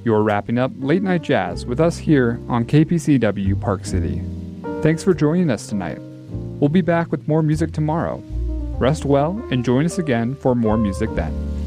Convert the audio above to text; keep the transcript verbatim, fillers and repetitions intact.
You're wrapping up Late Night Jazz with us here on K P C W Park City. Thanks for joining us tonight. We'll be back with more music tomorrow. Rest well and join us again for more music then.